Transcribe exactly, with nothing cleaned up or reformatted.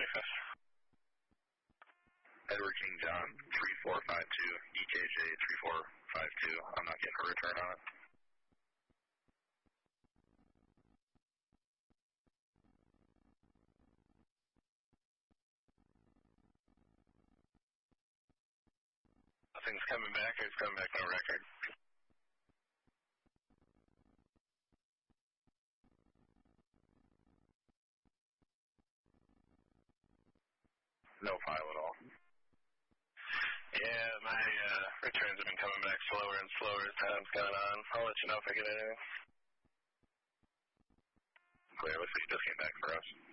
twenty-fifth. Edward King John, three four five two, E K J three four five two. I'm not getting a return on it. Nothing's coming back, or it's coming back no record. No file at all. Yeah, my uh, returns have been coming back slower and slower as time's gone on. I'll let you know if I get anything. Clear, looks like you just came back for us.